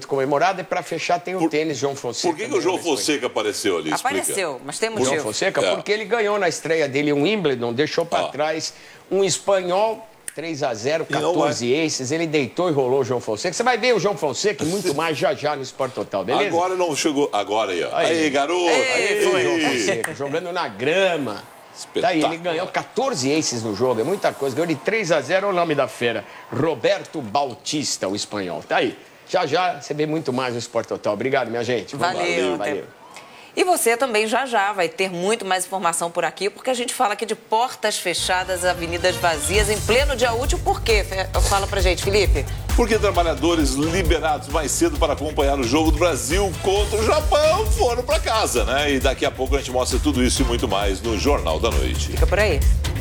muito comemorado. E para fechar tem o tênis João Fonseca. Por que o João Fonseca apareceu ali? Apareceu, mas tem O motivo. João Fonseca, porque ele ganhou na estreia dele um Wimbledon, deixou para trás um espanhol, 3-0, 14 aces. Ele deitou e rolou o João Fonseca. Você vai ver o João Fonseca e muito mais já no Sport Total, beleza? Agora não chegou. Agora aí, ó. Aí, garoto! Aí foi o João Fonseca, jogando na grama. Daí ele ganhou 14 aces no jogo, é muita coisa. Ganhou de 3-0, o nome da fera. Roberto Bautista, o espanhol. Tá aí. Já você vê muito mais no Sport Total. Obrigado, minha gente. Valeu. E você também já vai ter muito mais informação por aqui, porque a gente fala aqui de portas fechadas, avenidas vazias, em pleno dia útil. Por quê? Fala pra gente, Felipe. Porque trabalhadores liberados mais cedo para acompanhar o jogo do Brasil contra o Japão foram para casa, né? E daqui a pouco a gente mostra tudo isso e muito mais no Jornal da Noite. Fica por aí.